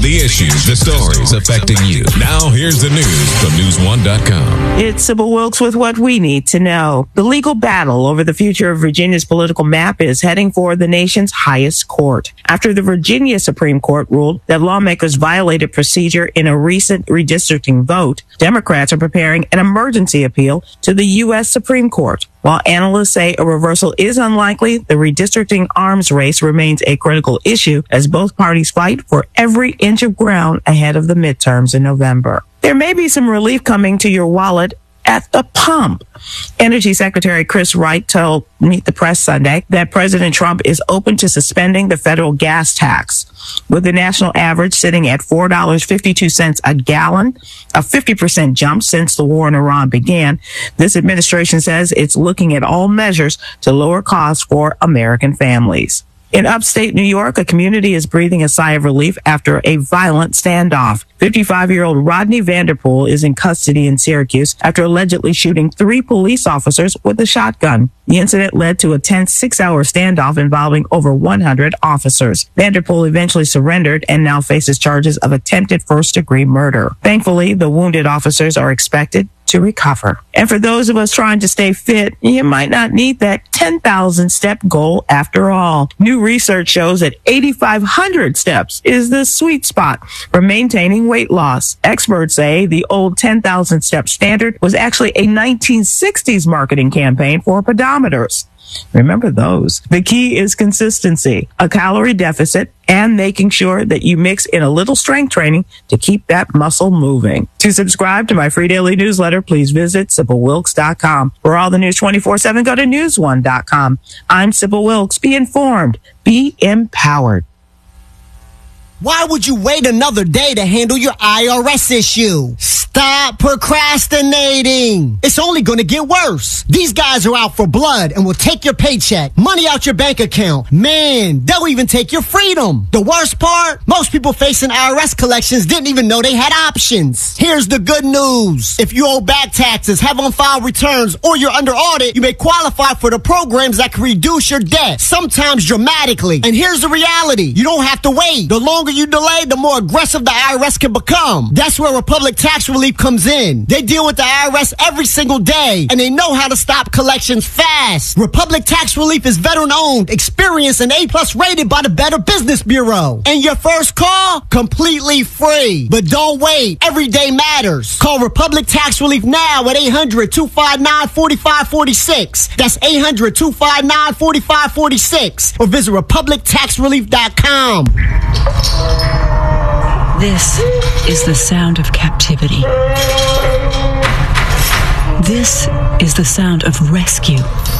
The issues, the stories affecting you. Now here's the news from News1.com. It's Sybil Wilkes with what we need to know. The legal battle over the future of Virginia's political map is heading for the nation's highest court. After the Virginia Supreme Court ruled that lawmakers violated procedure in a recent redistricting vote, Democrats are preparing an emergency appeal to the U.S. Supreme Court. While analysts say a reversal is unlikely, the redistricting arms race remains a critical issue as both parties fight for every inch of ground ahead of the midterms in November. There may be some relief coming to your wallet at the pump. Energy Secretary Chris Wright told Meet the Press Sunday that President Trump is open to suspending the federal gas tax, with the national average sitting at $4.52 a gallon, a 50% jump since the war in Iran began. This administration says it's looking at all measures to lower costs for American families. In upstate New York, a community is breathing a sigh of relief after a violent standoff. 55-year-old Rodney Vanderpool is in custody in Syracuse after allegedly shooting 3 police officers with a shotgun. The incident led to a tense 6-hour standoff involving over 100 officers. Vanderpool eventually surrendered and now faces charges of attempted first-degree murder. Thankfully, the wounded officers are expected to recover. And for those of us trying to stay fit, you might not need that 10,000 step goal after all. New research shows that 8,500 steps is the sweet spot for maintaining weight loss. Experts say the old 10,000 step standard was actually a 1960s marketing campaign for pedometers. Remember those. The key is consistency, a calorie deficit, and making sure that you mix in a little strength training to keep that muscle moving. To subscribe to my free daily newsletter, please visit SybilWilkes.com. For all the news 24/7, go to News1.com. I'm Sybil Wilkes. Be informed. Be empowered. Why would you wait another day to handle your IRS issue? Stop procrastinating. It's only going to get worse. These guys are out for blood and will take your paycheck, money out your bank account. Man, they'll even take your freedom. The worst part? Most people facing IRS collections didn't even know they had options. Here's the good news. If you owe back taxes, have on-file returns, or you're under audit, you may qualify for the programs that can reduce your debt, sometimes dramatically. And here's the reality. You don't have to wait. The longer you delay, the more aggressive the IRS can become. That's where Republic Tax Relief comes in. They deal with the IRS every single day, and they know how to stop collections fast. Republic Tax Relief is veteran-owned, experienced, and A+ rated by the Better Business Bureau. And your first call? Completely free. But don't wait. Every day matters. Call Republic Tax Relief now at 800-259-4546. That's 800-259-4546. Or visit RepublicTaxRelief.com. This is the sound of captivity. This is the sound of rescue.